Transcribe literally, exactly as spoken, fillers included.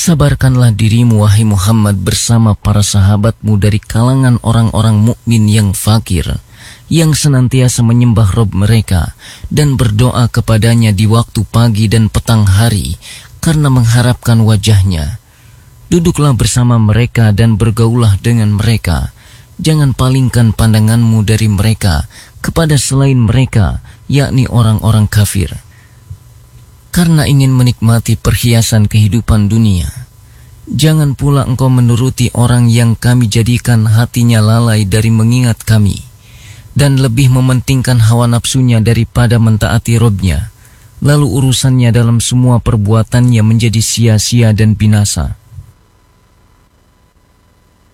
Sabarkanlah dirimu wahai Muhammad bersama para sahabatmu dari kalangan orang-orang mukmin yang fakir, yang senantiasa menyembah Rabb mereka dan berdoa kepadanya di waktu pagi dan petang hari karena mengharapkan wajahnya. Duduklah bersama mereka dan bergaulah dengan mereka. Jangan palingkan pandanganmu dari mereka kepada selain mereka, yakni orang-orang kafir, karena ingin menikmati perhiasan kehidupan dunia. Jangan pula engkau menuruti orang yang kami jadikan hatinya lalai dari mengingat kami, dan lebih mementingkan hawa nafsunya daripada mentaati Robnya, lalu urusannya dalam semua perbuatannya menjadi sia-sia dan binasa.